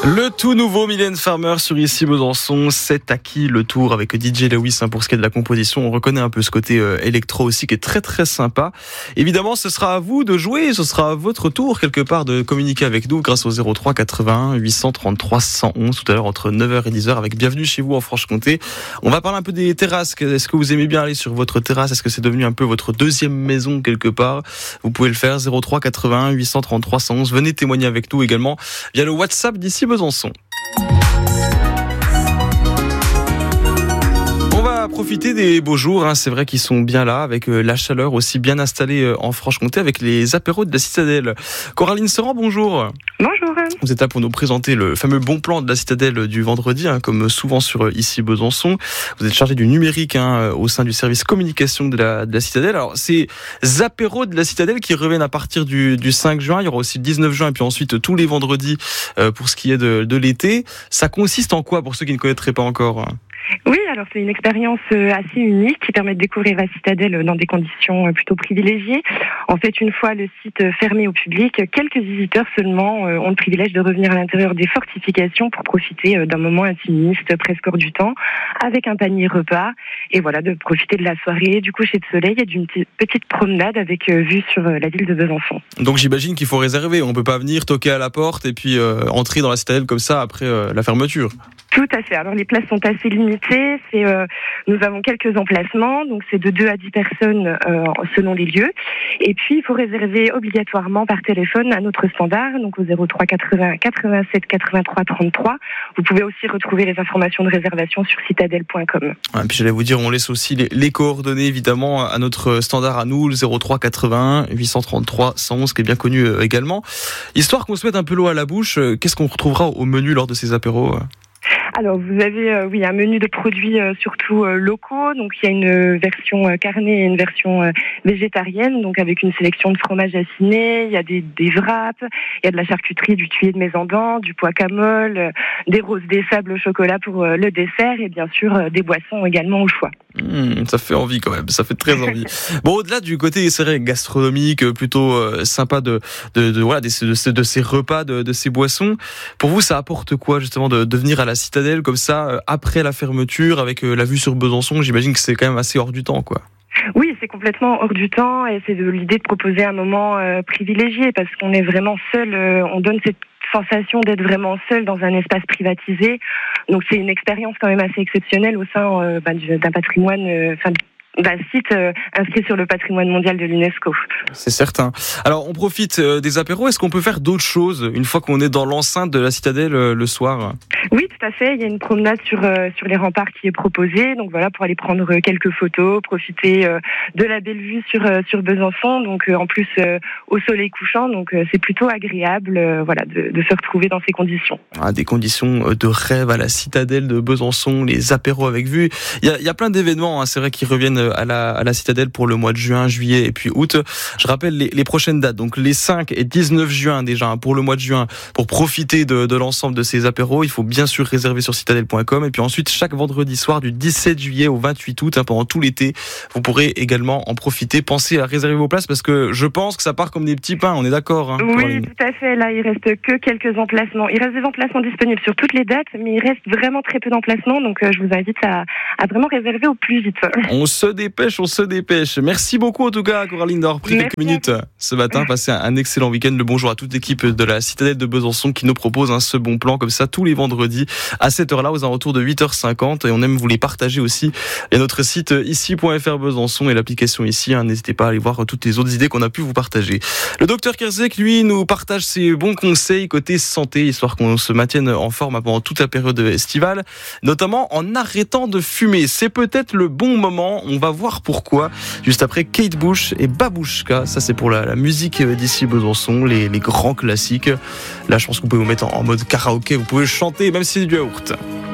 Le tout nouveau Mylène Farmer sur Ici Besançon, c'est acquis le tour avec DJ Lewis pour ce qui est de la composition. On reconnaît un peu ce côté électro aussi qui est très très sympa. Évidemment, ce sera à vous de jouer, ce sera à votre tour quelque part de communiquer avec nous grâce au 03 81 833 111 tout à l'heure entre 9h et 10h avec Bienvenue chez vous en Franche-Comté. On va parler un peu des terrasses. Est-ce que vous aimez bien aller sur votre terrasse? Est-ce que c'est devenu un peu votre deuxième maison quelque part? Vous pouvez le faire 03 81 833 111. Venez témoigner avec nous également via le WhatsApp d'Ici Besançon. On va profiter des beaux jours, c'est vrai qu'ils sont bien là, avec la chaleur aussi bien installée en Franche-Comté, avec les apéros de la Citadelle. Coraline Serand, bonjour. Bonjour. Vous êtes là pour nous présenter le fameux bon plan de la Citadelle du vendredi, comme souvent sur Ici Besançon. Vous êtes chargé du numérique au sein du service communication de la Citadelle. Alors, ces apéros de la Citadelle qui reviennent à partir du 5 juin, il y aura aussi le 19 juin et puis ensuite tous les vendredis pour ce qui est de l'été. Ça consiste en quoi pour ceux qui ne connaîtraient pas encore ? Oui, alors c'est une expérience assez unique qui permet de découvrir la Citadelle dans des conditions plutôt privilégiées. En fait, une fois le site fermé au public, quelques visiteurs seulement ont le privilège de revenir à l'intérieur des fortifications pour profiter d'un moment intimiste presque hors du temps, avec un panier repas, et voilà, de profiter de la soirée, du coucher de soleil et d'une petite promenade avec vue sur la ville de Besançon. Donc j'imagine qu'il faut réserver, on peut pas venir toquer à la porte et puis entrer dans la Citadelle comme ça après la fermeture. Tout à fait. Alors les places sont assez limitées. Nous avons quelques emplacements, donc c'est de 2 à 10 personnes selon les lieux. Et puis il faut réserver obligatoirement par téléphone à notre standard, donc au 03 80 87 83 33. Vous pouvez aussi retrouver les informations de réservation sur citadelle.com. Et puis j'allais vous dire, on laisse aussi les coordonnées évidemment à notre standard à nous, le 03 81 833 111 qui est bien connu également. Histoire qu'on se mette un peu l'eau à la bouche, qu'est-ce qu'on retrouvera au menu lors de ces apéros ? Alors vous avez un menu de produits surtout locaux, donc il y a une version carnée et une version végétarienne, donc avec une sélection de fromages affinés, il y a des wraps, il y a de la charcuterie, du tuile de mésandant, du guacamole, des roses des sables au chocolat pour le dessert et bien sûr des boissons également au choix. Ça fait envie quand même, ça fait très envie. Bon, au-delà du côté c'est vrai gastronomique plutôt sympa de ces repas, de ces boissons, pour vous ça apporte quoi justement de venir à la Citadelle comme ça après la fermeture avec la vue sur Besançon? J'imagine que c'est quand même assez hors du temps, quoi. Oui, c'est complètement hors du temps et c'est de l'idée de proposer un moment privilégié parce qu'on est vraiment seul, on donne cette sensation d'être vraiment seul dans un espace privatisé. Donc c'est une expérience quand même assez exceptionnelle au sein d'un patrimoine, d'un site inscrit sur le patrimoine mondial de l'UNESCO. C'est certain. Alors on profite des apéros, est-ce qu'on peut faire d'autres choses une fois qu'on est dans l'enceinte de la Citadelle le soir? Oui, tout à fait, il y a une promenade sur les remparts qui est proposée, donc voilà, pour aller prendre quelques photos, profiter de la belle vue sur Besançon, donc en plus au soleil couchant, donc c'est plutôt agréable de se retrouver dans ces conditions. Des conditions de rêve à la Citadelle de Besançon, les apéros avec vue. Il y a plein d'événements, c'est vrai, qui reviennent à la Citadelle pour le mois de juin, juillet et puis août. Je rappelle les prochaines dates, donc les 5 et 19 juin déjà pour le mois de juin, pour profiter de l'ensemble de ces apéros. Il faut bien sûr réserver sur citadelle.com et puis ensuite chaque vendredi soir du 17 juillet au 28 août pendant tout l'été, vous pourrez également en profiter. Pensez à réserver vos places parce que je pense que ça part comme des petits pains, on est d'accord Oui, tout à fait, là il reste que quelques emplacements. Il reste des emplacements disponibles sur toutes les dates, mais il reste vraiment très peu d'emplacements, donc je vous invite à vraiment réserver au plus vite. On se dépêche. Merci beaucoup en tout cas Coraline d'avoir pris quelques minutes ce matin. Passez un excellent week-end. Le bonjour à toute l'équipe de la Citadelle de Besançon qui nous propose ce bon plan comme ça tous les vendredis à cette heure-là aux alentours de 8h50 et on aime vous les partager aussi. Il y a notre site ici.fr Besançon et l'application ici. N'hésitez pas à aller voir toutes les autres idées qu'on a pu vous partager. Le docteur Kerzek, lui, nous partage ses bons conseils côté santé, histoire qu'on se maintienne en forme pendant toute la période estivale, notamment en arrêtant de fumer. C'est peut-être le bon moment. On va voir pourquoi. Juste après Kate Bush et Babouchka. Ça, c'est pour la musique d'ici Besançon, les grands classiques. Là, je pense que vous pouvez vous mettre en mode karaoké. Vous pouvez chanter, même si c'est du yaourt.